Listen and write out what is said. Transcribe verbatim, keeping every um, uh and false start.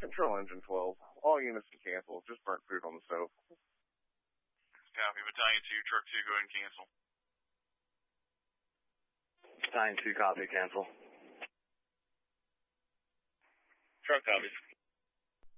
Control engine twelve. All units to cancel. Just burnt food on the stove. Copy. Battalion two, truck two, go ahead and cancel. Battalion two, copy, cancel. Truck copies.